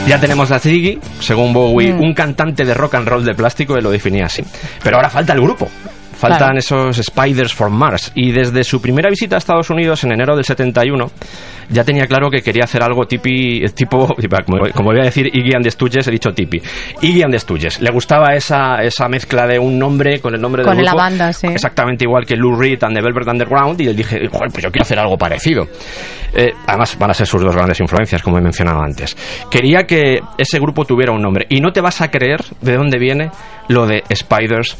Ya tenemos a Ziggy, según Bowie, un cantante de rock and roll de plástico, él lo definía así. Pero ahora falta el grupo. Faltan esos Spiders from Mars. Y desde su primera visita a Estados Unidos en enero del 71 ya tenía claro que quería hacer algo tipo, como voy a decir Iggy and the Stooges, he dicho tipi. Iggy and the Stooges. Le gustaba esa mezcla de un nombre con el nombre del grupo. Con la banda, sí. Exactamente igual que Lou Reed and the Velvet Underground. Y él dije, joder, pues yo quiero hacer algo parecido. Además van a ser sus dos grandes influencias, como he mencionado antes. Quería que ese grupo tuviera un nombre. Y no te vas a creer de dónde viene lo de Spiders